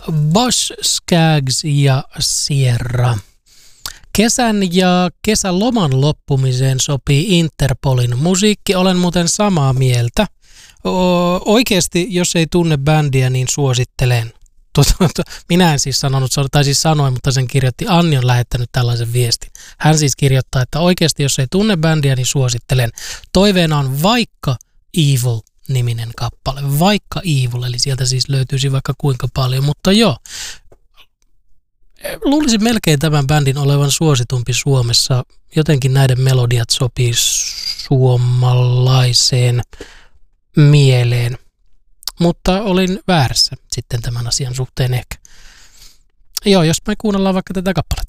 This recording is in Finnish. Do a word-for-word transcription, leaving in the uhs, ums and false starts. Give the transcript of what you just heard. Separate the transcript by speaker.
Speaker 1: Bosch, Skaggs ja Sierra. Kesän ja kesäloman loppumiseen sopii Interpolin musiikki. Olen muuten samaa mieltä. O- oikeasti, jos ei tunne bändiä, niin suosittelen. Minä en siis sanonut, tai siis sanoin, mutta sen kirjoitti. Anni on lähettänyt tällaisen viestin. Hän siis kirjoittaa, että oikeasti, jos ei tunne bändiä, niin suosittelen. Toiveena on Vaikka Evil-niminen kappale. Vaikka Evil, eli sieltä siis löytyisi vaikka kuinka paljon, mutta joo. Luulisin melkein tämän bändin olevan suositumpi Suomessa. Jotenkin näiden melodiat sopii suomalaiseen mieleen. Mutta olin väärässä sitten tämän asian suhteen ehkä. Joo, jos me kuunnellaan vaikka tätä kappaletta.